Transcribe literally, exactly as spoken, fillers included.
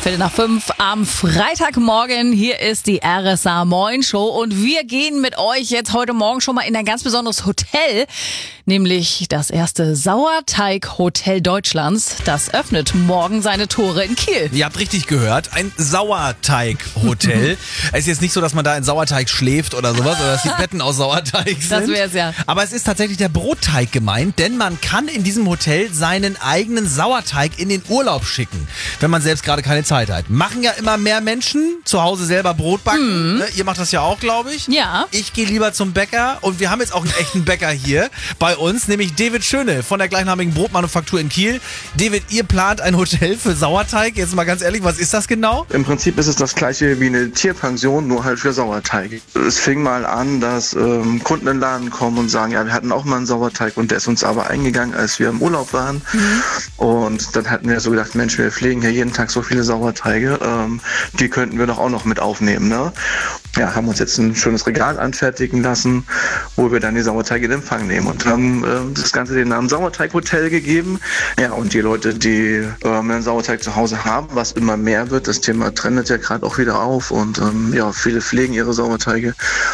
Viertel nach fünf am Freitagmorgen. Hier ist die R S A Moin Show und wir gehen mit euch jetzt heute Morgen schon mal in ein ganz besonderes Hotel, nämlich das erste Sauerteig-Hotel Deutschlands. Das öffnet morgen seine Tore in Kiel. Ihr habt richtig gehört, ein Sauerteig-Hotel. Es ist jetzt nicht so, dass man da in Sauerteig schläft oder sowas, oder dass die Betten aus Sauerteig sind. Das wär's ja. Aber es ist tatsächlich der Brotteig gemeint, denn man kann in diesem Hotel seinen eigenen Sauerteig in den Urlaub schicken, wenn man selbst gerade keine Zeit hat. Machen ja immer mehr Menschen zu Hause selber Brot backen. Mhm. Ne? Ihr macht das ja auch, glaube ich. Ja. Ich gehe lieber zum Bäcker und wir haben jetzt auch einen echten Bäcker hier bei uns, nämlich David Schöne von der gleichnamigen Brotmanufaktur in Kiel. David, ihr plant ein Hotel für Sauerteig. Jetzt mal ganz ehrlich, was ist das genau? Im Prinzip ist es das gleiche wie eine Tierpension, nur halt für Sauerteig. Es fing mal an, dass ähm, Kunden in den Laden kommen und sagen, ja, wir hatten auch mal einen Sauerteig und der ist uns aber eingegangen, als wir im Urlaub waren. Mhm. Und dann hatten wir so gedacht, Mensch, wir pflegen hier jeden Tag so viele Sauerteige, ähm, die könnten wir doch auch noch mit aufnehmen, ne? Ja, haben uns jetzt ein schönes Regal anfertigen lassen, wo wir dann die Sauerteige in Empfang nehmen und haben äh, das Ganze den Namen Sauerteig-Hotel gegeben. Ja, und die Leute, die äh, einen Sauerteig zu Hause haben, was immer mehr wird, das Thema trendet ja gerade auch wieder auf und ähm, ja, viele pflegen ihre Sauerteige